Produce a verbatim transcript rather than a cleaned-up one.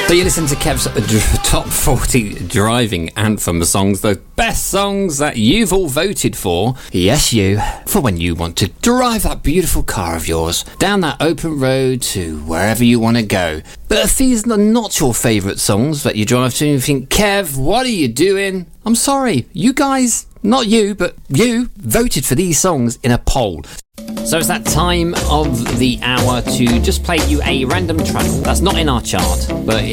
So you listen to Kev's uh, Top forty Driving Anthem songs, the best songs that you've all voted for. Yes, you. For when you want to drive that beautiful car of yours down that open road to wherever you want to go. But if these are not your favourite songs that you drive to and you think, Kev, what are you doing? I'm sorry. You guys, not you, but you voted for these songs in a poll. So it's that time of the hour to just play you a random track that's not in our chart, but